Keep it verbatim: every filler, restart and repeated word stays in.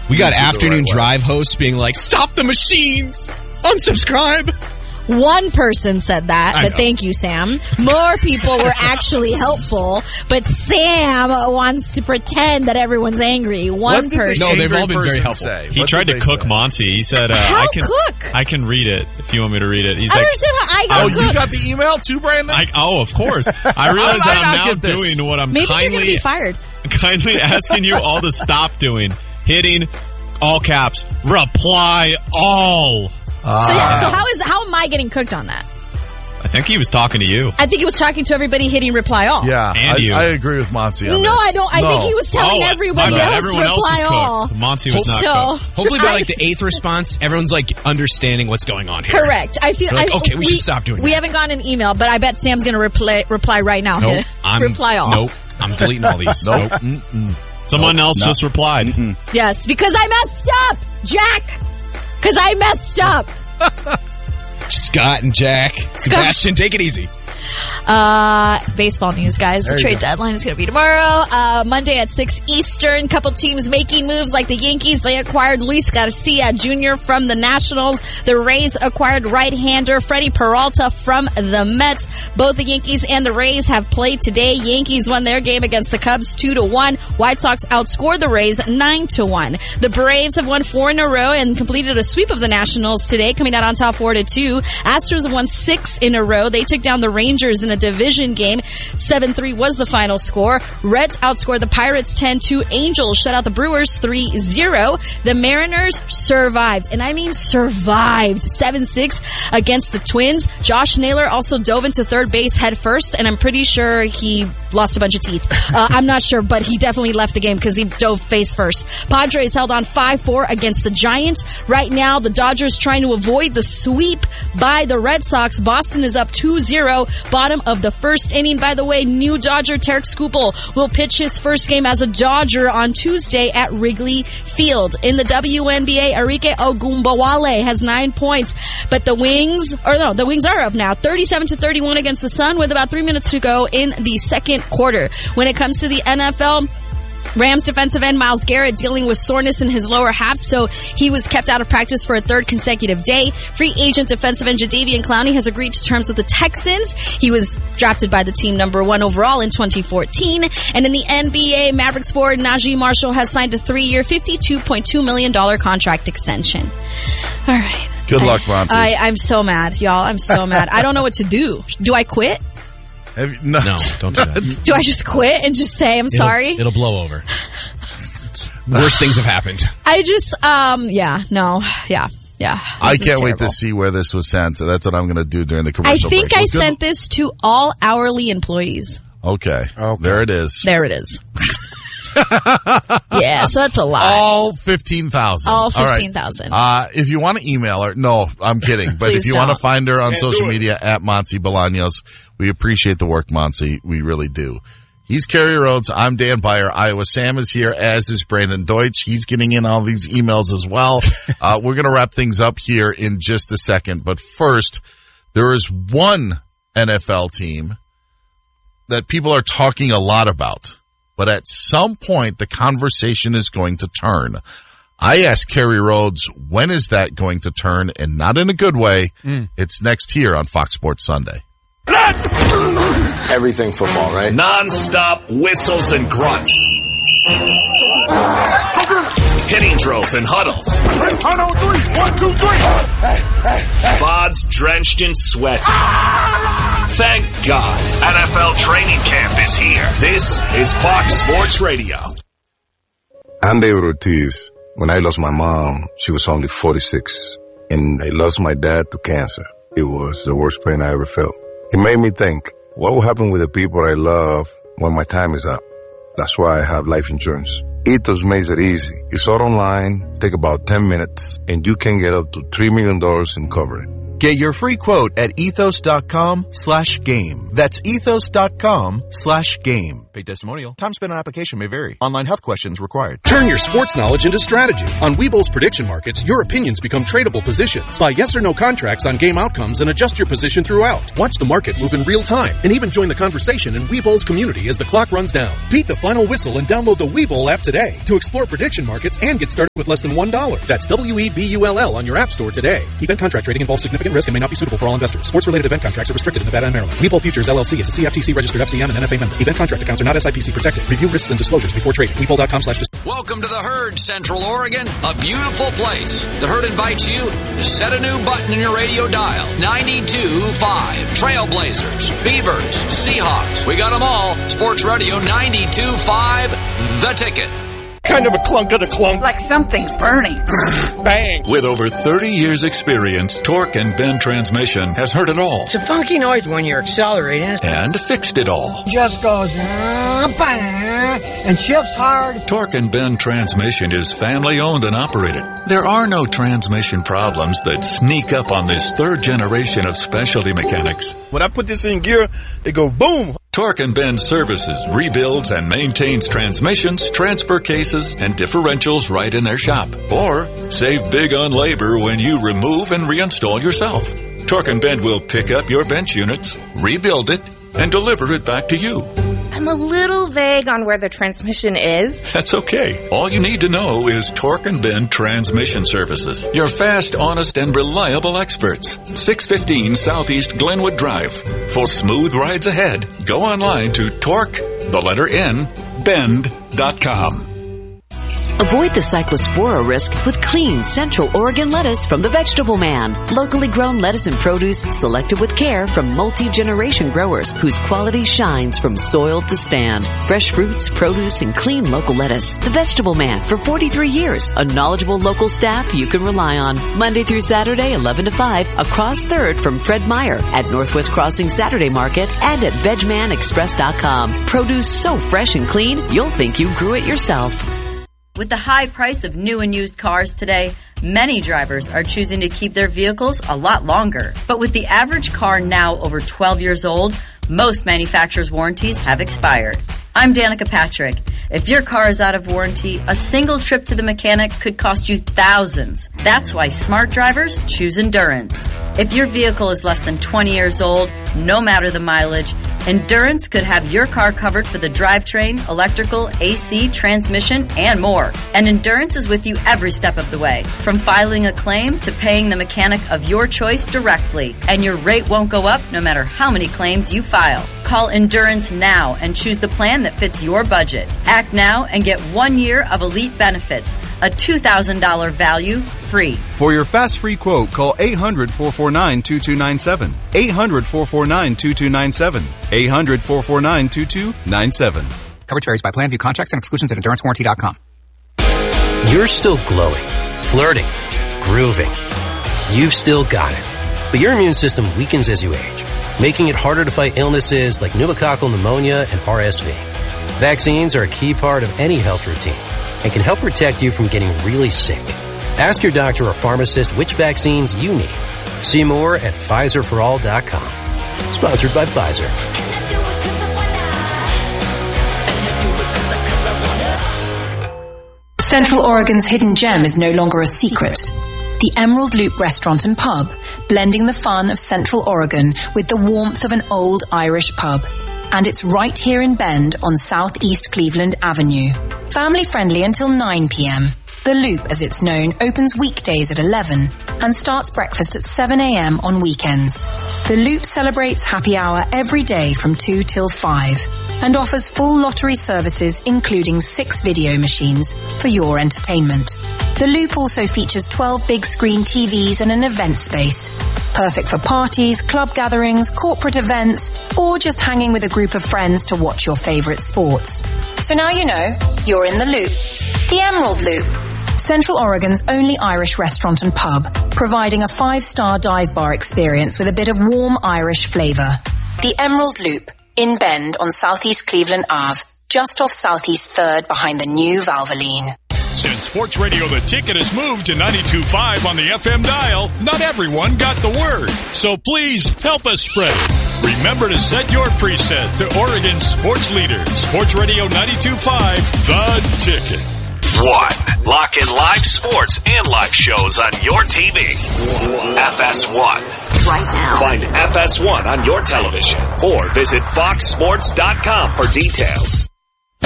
We got Use it the afternoon right way. drive hosts being like, stop the machines! Unsubscribe! One person said that, I but know. thank you, Sam. More people were actually helpful, but Sam wants to pretend that everyone's angry. One What did the person. No, they've angry all been very person helpful. say? He What tried did to they cook say? Monty. He said, uh, How I can cook? I can read it if you want me to read it. He's I like, understand how I Oh, got you cooked. got the email too, Brandon? I, oh, of course. I How realize did I that not I'm now get this? doing what I'm Maybe you're going to kindly, be fired. kindly asking you all to stop doing. Hitting all caps. Reply all. So yeah, so how is how am I getting cooked on that? I think he was talking to you. I think he was talking to everybody hitting reply all. Yeah, And I, you. I agree with Monty on No, this. I don't. I No. think he was telling Oh, everybody my bad. else Everyone else reply was all. cooked. Monty was not So cooked. Hopefully by I- like the eighth response, everyone's like understanding what's going on here. Correct. I feel They're like, I, okay, we should stop doing We that. haven't gotten an email, but I bet Sam's going to reply reply right now. Nope. I'm, reply all. Nope. I'm deleting all these. Nope. Nope. Mm-mm. Someone Nope, else no. just replied. Yes, because I messed up, Jack. Because I messed up. Scott and Jack. Sebastian, take it easy. Uh, baseball news, guys. There The you trade go. deadline is going to be tomorrow. Uh, Monday at six Eastern. Couple teams making moves like the Yankees. They acquired Luis Garcia Junior from the Nationals. The Rays acquired right-hander Freddie Peralta from the Mets. Both the Yankees and the Rays have played today. Yankees won their game against the Cubs two to one. White Sox outscored the Rays nine to one. The Braves have won four in a row and completed a sweep of the Nationals today, coming out on top four to two. Astros have won six in a row. They took down the Rangers in a division game. seven three was the final score. Reds outscored the Pirates ten two. Angels shut out the Brewers three zero. The Mariners survived, and I mean survived, seven six against the Twins. Josh Naylor also dove into third base head first, and I'm pretty sure he lost a bunch of teeth. Uh, I'm not sure, but he definitely left the game because he dove face first. Padres held on five four against the Giants. Right now, the Dodgers trying to avoid the sweep by the Red Sox. Boston is up two zero. Bottom of the first inning. By the way, new Dodger Tarek Skubal will pitch his first game as a Dodger on Tuesday at Wrigley Field. In the W N B A, Arike Ogunbowale has nine points, but the Wings, or no, the Wings are up now, thirty-seven to thirty-one against the Sun with about three minutes to go in the second quarter. When it comes to the N F L, Rams defensive end Myles Garrett dealing with soreness in his lower half, so he was kept out of practice for a third consecutive day. Free agent defensive end Jadeveon Clowney has agreed to terms with the Texans. He was drafted by the team number one overall in twenty fourteen. And in the N B A, Mavericks forward Najee Marshall has signed a three-year, fifty-two point two million dollars contract extension. All right. Good I- luck, Monty. I, I'm so mad, y'all. I'm so mad. I don't know what to do. Do I quit? Have you, no. No, don't do that. Do I just quit and just say I'm sorry? It'll, it'll blow over. Worst things have happened. I just, um, yeah, no, yeah, yeah. I This is can't wait terrible. to see where this was sent. That's what I'm going to do during the I commercial think break. I Well, good- sent this to all hourly employees. Okay. Okay. There it is. There it is. Yeah, so that's a lot. All fifteen thousand. All fifteen thousand. Uh, if you want to email her, no, I'm kidding. But Please if you want to don't. find her on Can't social do it. media at Monty Bolaños, we appreciate the work, Monty. We really do. He's Kerry Rhodes. I'm Dan Byer. Iowa Sam is here, as is Brandon Deutsch. He's getting in all these emails as well. uh, we're going to wrap things up here in just a second. But first, there is one N F L team that people are talking a lot about. But at some point, the conversation is going to turn. I asked Kerry Rhodes, when is that going to turn? And not in a good way. Mm. It's next here on Fox Sports Sunday. Everything football, right? Non-stop whistles and grunts. Hitting drills and huddles. Bods drenched in sweat. Thank God. N F L training camp is here. This is Fox Sports Radio. I'm David Ortiz. When I lost my mom, she was only forty-six. And I lost my dad to cancer. It was the worst pain I ever felt. It made me think, what will happen with the people I love when my time is up? That's why I have life insurance. Ethos makes it easy. It's all online, take about ten minutes, and you can get up to three million dollars in coverage. Get your free quote at ethos.com slash game. That's ethos.com slash game. Paid testimonial. Time spent on application may vary. Online health questions required. Turn your sports knowledge into strategy. On Webull's prediction markets, your opinions become tradable positions. Buy yes or no contracts on game outcomes and adjust your position throughout. Watch the market move in real time and even join the conversation in Webull's community as the clock runs down. Beat the final whistle and download the Webull app today to explore prediction markets and get started with less than one dollar. That's W E B U L L on your app store today. Event contract trading involves significant risk and may not be suitable for all investors. Sports-related event contracts are restricted in Nevada and Maryland. Webull Futures L L C is a C F T C-registered F C M and N F A member. Event contract accounts are not S I P C protected. Review risks and disclosures before trading. Webull.com slash Welcome to the Herd, Central Oregon, a beautiful place. The Herd invites you to set a new button in your radio dial. ninety-two point five. Trailblazers, Beavers, Seahawks. We got them all. Sports Radio ninety-two point five. The Ticket. Kind of a clunk of a clunk. Like something's burning. Bang. With over thirty years experience, Torque and Bend Transmission has heard it all. It's a funky noise when you're accelerating. And fixed it all. Just goes uh, bang, and shifts hard. Torque and Bend Transmission is family owned and operated. There are no transmission problems that sneak up on this third generation of specialty mechanics. When I put this in gear, they go boom. Torque and Bend services, rebuilds, and maintains transmissions, transfer cases, and differentials right in their shop. Or save big on labor when you remove and reinstall yourself. Torque and Bend will pick up your bench units, rebuild it, and deliver it back to you. I'm a little vague on where the transmission is. That's okay. All you need to know is Torque and Bend Transmission Services. Your fast, honest, and reliable experts. six fifteen Southeast Glenwood Drive. For smooth rides ahead, go online to Torque, the letter N, bend dot com. Avoid the cyclospora risk with clean Central Oregon lettuce from the Vegetable Man. Locally grown lettuce and produce selected with care from multi-generation growers whose quality shines from soil to stand. Fresh fruits, produce, and clean local lettuce. The Vegetable Man for forty-three years. A knowledgeable local staff you can rely on. Monday through Saturday, eleven to five, across third from Fred Meyer at Northwest Crossing Saturday Market and at veg man express dot com. Produce so fresh and clean, you'll think you grew it yourself. With the high price of new and used cars today, many drivers are choosing to keep their vehicles a lot longer. But with the average car now over twelve years old, most manufacturers' warranties have expired. I'm Danica Patrick. If your car is out of warranty, a single trip to the mechanic could cost you thousands. That's why smart drivers choose Endurance. If your vehicle is less than twenty years old, no matter the mileage, Endurance could have your car covered for the drivetrain, electrical, A C, transmission, and more. And Endurance is with you every step of the way, from filing a claim to paying the mechanic of your choice directly. And your rate won't go up no matter how many claims you file. Call Endurance now and choose the plan that fits your budget. Act now and get one year of elite benefits, a two thousand dollars value free. For your fast free quote, call eight hundred, four four nine, two two nine seven. eight hundred, four four nine, two two nine seven. eight hundred, four four nine, two two nine seven. Coverage varies by plan. View contracts and exclusions at endurance warranty dot com. You're still glowing, flirting, grooving. You've still got it. But your immune system weakens as you age, making it harder to fight illnesses like pneumococcal pneumonia and R S V. Vaccines are a key part of any health routine and can help protect you from getting really sick. Ask your doctor or pharmacist which vaccines you need. See more at Pfizer for all dot com. Sponsored by Pfizer. Central Oregon's hidden gem is no longer a secret. The Emerald Loop Restaurant and Pub, blending the fun of Central Oregon with the warmth of an old Irish pub. And it's right here in Bend on Southeast Cleveland Avenue. Family friendly until nine p.m. The Loop, as it's known, opens weekdays at eleven and starts breakfast at seven a.m. on weekends. The Loop celebrates happy hour every day from two till five and offers full lottery services including six video machines for your entertainment. The Loop also features twelve big screen T Vs and an event space. Perfect for parties, club gatherings, corporate events, or just hanging with a group of friends to watch your favorite sports. So now you know, you're in the Loop. The Emerald Loop. Central Oregon's only Irish restaurant and pub, providing a five-star dive bar experience with a bit of warm Irish flavor. The Emerald Loop, in Bend on Southeast Cleveland Avenue, just off Southeast third behind the new Valvoline. Since Sports Radio The Ticket has moved to ninety-two point five on the F M dial, not everyone got the word. So please help us spread it. Remember to set your preset to Oregon's sports leader, Sports Radio ninety-two point five, The Ticket. One. Lock in live sports and live shows on your T V. F S one. Right now. Find F S one on your television or visit fox sports dot com for details.